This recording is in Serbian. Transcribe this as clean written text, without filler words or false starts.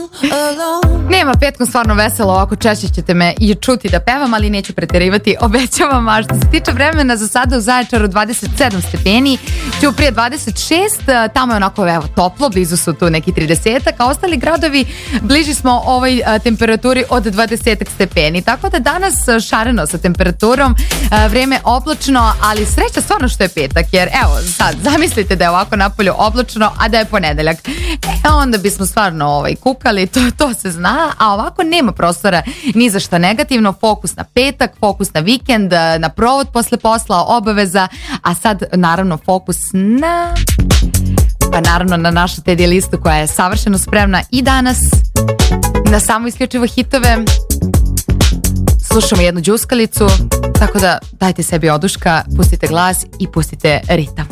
Nema petkom stvarno veselo, ovako češće ćete me i čuti da pevam, ali neću preterivati, obećavam. A što se tiče vremena, za sada u Zaječaru 27 stepeni, Ćuprija 26, tamo je onako evo toplo, blizu su tu neki 30, a ostali gradovi bliži smo ovoj temperaturi od 20 stepeni. Tako da danas šareno sa temperaturom, vreme oblačno, ali sreća stvarno što je petak, jer evo sad zamislite da je ovako napolju oblačno, a da je ponedeljak. Onda bismo stvarno kukali, to se zna, a ovako nema prostora ni za šta negativno. Fokus na petak, fokus na vikend, na provod posle posla, obaveza, a sad naravno fokus na našu TD listu koja je savršeno spremna i danas na samo isključivo hitove. Slušamo jednu đuskalicu, tako da dajte sebi oduška, pustite glas i pustite ritam.